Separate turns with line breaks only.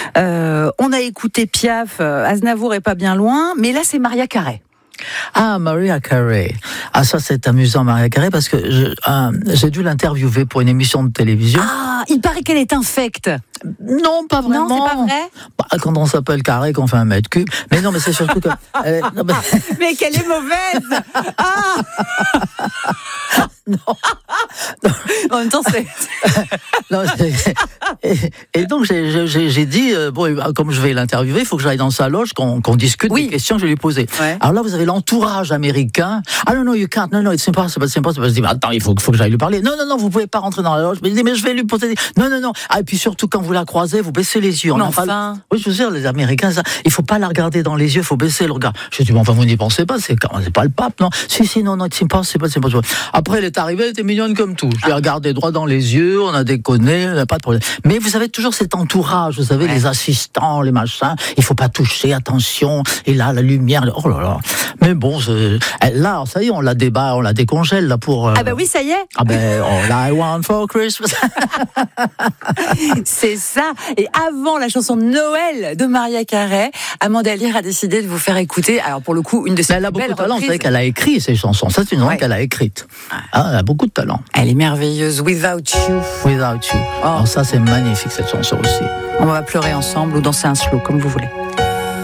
On a écouté Piaf, Aznavour est pas bien loin, mais là c'est Mariah Carey.
Ah, Mariah Carey. Ah, ça c'est amusant, Mariah Carey, parce que j'ai dû l'interviewer pour une émission de télévision.
Ah, il paraît qu'elle est infecte.
Non, pas vraiment.
Non, c'est pas vrai.
Bah, quand on s'appelle Carré, qu'on fait 1 mètre cube. Mais non, mais c'est surtout que... non,
mais qu'elle est mauvaise.
Non.
En même temps, c'est...
non, et donc, j'ai dit, bon, comme je vais l'interviewer, il faut que j'aille dans sa loge, qu'on discute des questions que je vais lui poser. Ouais. Alors là, vous avez l'entourage américain. Ah non, you can't. Non, it's impossible. Je dis, mais attends, il faut que j'aille lui parler. Non, vous pouvez pas rentrer dans la loge. Mais je vais lui poser... Non. Ah, et puis surtout, quand vous la croisez, vous baissez les yeux. Oui, je veux dire, les Américains, ça, il faut pas la regarder dans les yeux, il faut baisser le regard. Je dis, bon, enfin, vous n'y pensez pas, c'est pas le pape, non? Si, non, it's impossible. Après, elle est arrivée, elle était mignonne comme tout. Je l'ai regardé droit dans les yeux, on a déconné, on n'a pas de problème. Mais vous avez toujours cet entourage, vous savez, les assistants, les machins, il faut pas toucher, attention, et là, la lumière, oh là là. Mais bon, là, ça y est, on la décongèle, là, pour...
Ah ben oui, ça y est.
Ah ben, all I want for Christmas.
C'est ça. Et avant la chanson de Noël de Mariah Carey, Amanda Lear a décidé de vous faire écouter, alors pour le coup, une de ses
elle a beaucoup de talent,
reprises.
vous savez qu'elle a écrit ces chansons. Ça, c'est une chanson qu'elle a écrite. Ah, elle a beaucoup de talent.
Elle est merveilleuse. Without You.
Without You. Oh. Alors ça, c'est magnifique, cette chanson aussi.
On va pleurer ensemble ou danser un slow, comme vous voulez.